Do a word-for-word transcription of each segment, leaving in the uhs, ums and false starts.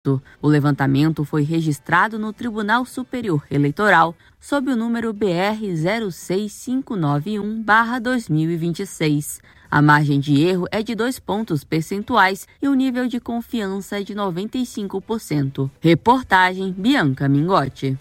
O levantamento foi registrado no Tribunal Superior Eleitoral sob o número B R zero seis cinco nove um barra dois mil e vinte e seis. A margem de erro é de dois pontos percentuais e o nível de confiança é de noventa e cinco por cento. Reportagem Bianca Mingotti.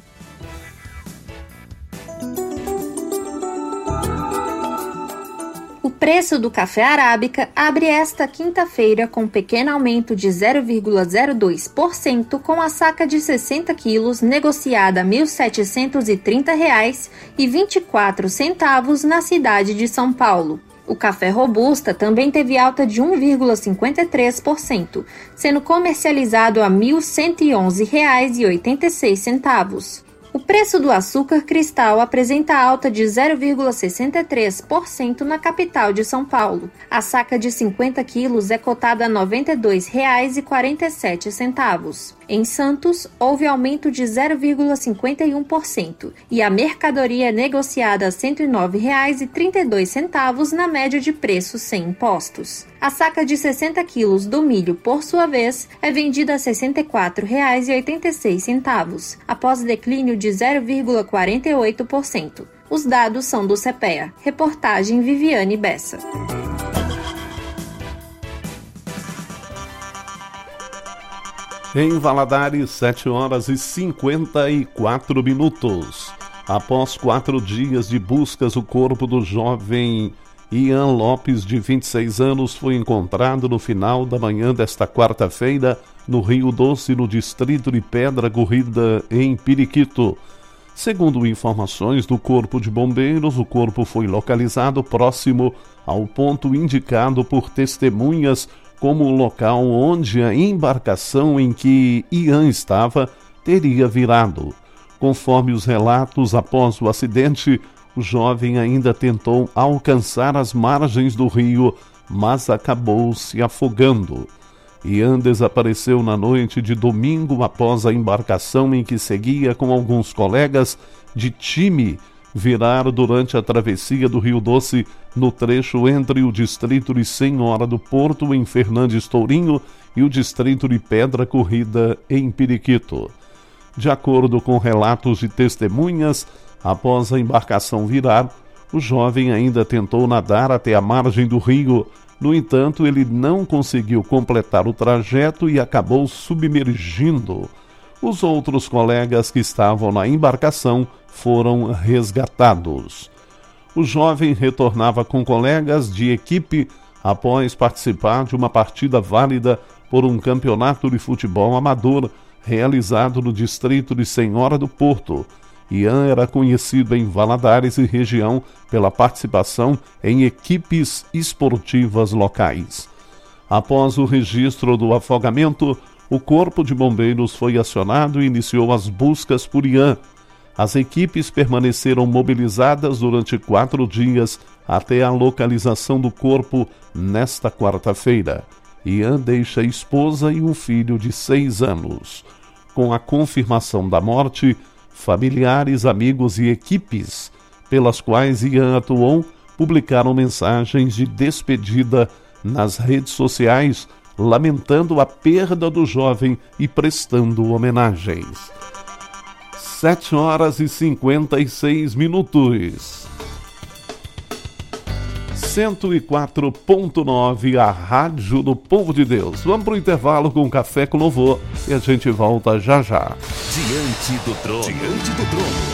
O preço do café arábica abre esta quinta-feira com pequeno aumento de zero vírgula zero dois por cento, com a saca de sessenta quilos negociada a mil setecentos e trinta reais e vinte e quatro centavos na cidade de São Paulo. O café robusta também teve alta de um vírgula cinquenta e três por cento, sendo comercializado a mil cento e onze reais e oitenta e seis centavos. O preço do açúcar cristal apresenta alta de zero vírgula sessenta e três por cento na capital de São Paulo. A saca de cinquenta quilos é cotada a noventa e dois reais e quarenta e sete centavos. Em Santos, houve aumento de zero vírgula cinquenta e um por cento e a mercadoria é negociada a cento e nove reais e trinta e dois centavos na média de preço sem impostos. A saca de sessenta quilos do milho, por sua vez, é vendida a sessenta e quatro reais e oitenta e seis centavos, após declínio de zero vírgula quarenta e oito por cento. Os dados são do CEPEA. Reportagem Viviane Bessa. Em Valadares, sete horas e cinquenta e quatro minutos. Após quatro dias de buscas, o corpo do jovem Ian Lopes, de vinte e seis anos, foi encontrado no final da manhã desta quarta-feira no Rio Doce, no distrito de Pedra Corrida, em Periquito. Segundo informações do Corpo de Bombeiros, o corpo foi localizado próximo ao ponto indicado por testemunhas como o local onde a embarcação em que Ian estava teria virado. Conforme os relatos, após o acidente, o jovem ainda tentou alcançar as margens do rio, mas acabou se afogando. Ian desapareceu na noite de domingo após a embarcação em que seguia com alguns colegas de time virar durante a travessia do Rio Doce no trecho entre o distrito de Senhora do Porto, em Fernandes Tourinho, e o distrito de Pedra Corrida, em Periquito. De acordo com relatos de testemunhas, após a embarcação virar, o jovem ainda tentou nadar até a margem do rio. No entanto, ele não conseguiu completar o trajeto e acabou submergindo. Os outros colegas que estavam na embarcação foram resgatados. O jovem retornava com colegas de equipe após participar de uma partida válida por um campeonato de futebol amador realizado no distrito de Senhora do Porto. Ian era conhecido em Valadares e região pela participação em equipes esportivas locais. Após o registro do afogamento, o Corpo de Bombeiros foi acionado e iniciou as buscas por Ian. As equipes permaneceram mobilizadas durante quatro dias até a localização do corpo nesta quarta-feira. Ian deixa a esposa e um filho de seis anos. Com a confirmação da morte, familiares, amigos e equipes pelas quais Ian atuou publicaram mensagens de despedida nas redes sociais, lamentando a perda do jovem e prestando homenagens. sete horas e cinquenta e seis minutos. cento e quatro ponto nove, a Rádio do Povo de Deus. Vamos para o intervalo com Café com Louvor e a gente volta já já. Diante do trono. Diante do trono.